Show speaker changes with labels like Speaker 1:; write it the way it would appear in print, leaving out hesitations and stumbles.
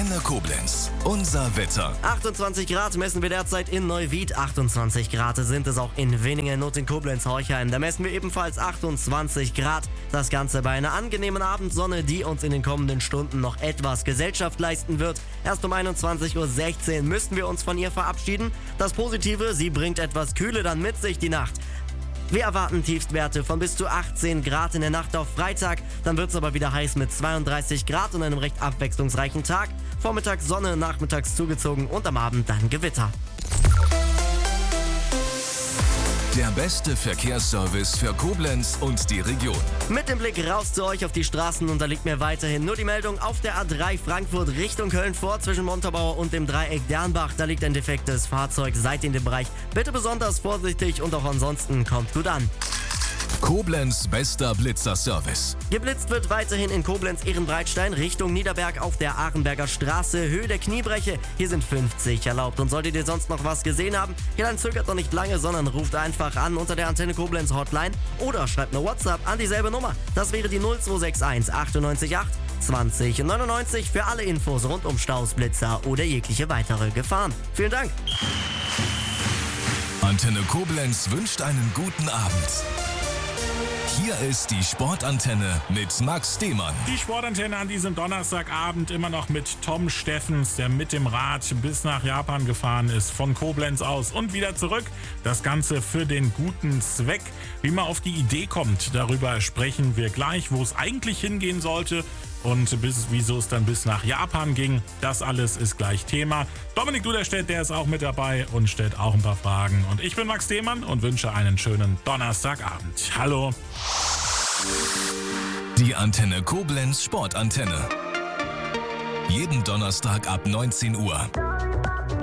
Speaker 1: Antenne Koblenz. Unser Wetter.
Speaker 2: 28 Grad messen wir derzeit in Neuwied. 28 Grad sind es auch in Winningen und in Koblenz-Horchheim. Da messen wir ebenfalls 28 Grad. Das Ganze bei einer angenehmen Abendsonne, die uns in den kommenden Stunden noch etwas Gesellschaft leisten wird. Erst um 21:16 Uhr müssten wir uns von ihr verabschieden. Das Positive, sie bringt etwas Kühle dann mit sich die Nacht. Wir erwarten Tiefstwerte von bis zu 18 Grad in der Nacht auf Freitag. Dann wird es aber wieder heiß mit 32 Grad und einem recht abwechslungsreichen Tag. Vormittags Sonne, nachmittags zugezogen und am Abend dann Gewitter.
Speaker 1: Der beste Verkehrsservice für Koblenz und die Region.
Speaker 2: Mit dem Blick raus zu euch auf die Straßen und da liegt mir weiterhin nur die Meldung auf der A3 Frankfurt Richtung Köln vor zwischen Montabaur und dem Dreieck Dernbach. Da liegt ein defektes Fahrzeug, seid in dem Bereich bitte besonders vorsichtig und auch ansonsten kommt gut an.
Speaker 1: Koblenz bester Blitzerservice.
Speaker 2: Geblitzt wird weiterhin in Koblenz-Ehrenbreitstein Richtung Niederberg auf der Arenberger Straße, Höhe der Kniebreche. Hier sind 50 erlaubt. Und solltet ihr sonst noch was gesehen haben, ja, dann zögert doch nicht lange, sondern ruft einfach an unter der Antenne Koblenz Hotline oder schreibt eine WhatsApp an dieselbe Nummer. Das wäre die 0261 98 8 20 99 für alle Infos rund um Staus, Blitzer oder jegliche weitere Gefahren. Vielen Dank.
Speaker 1: Antenne Koblenz wünscht einen guten Abend. Hier ist die Sportantenne mit Max Stehmann.
Speaker 3: Die Sportantenne an diesem Donnerstagabend immer noch mit Tom Steffens, der mit dem Rad bis nach Japan gefahren ist, von Koblenz aus und wieder zurück. Das Ganze für den guten Zweck. Wie man auf die Idee kommt, darüber sprechen wir gleich, wo es eigentlich hingehen sollte und wieso es dann bis nach Japan ging. Das alles ist gleich Thema. Dominik Duderstedt, der ist auch mit dabei und stellt auch ein paar Fragen. Und ich bin Max Stehmann und wünsche einen schönen Donnerstagabend. Hallo.
Speaker 1: Die Antenne Koblenz Sportantenne. Jeden Donnerstag ab 19 Uhr.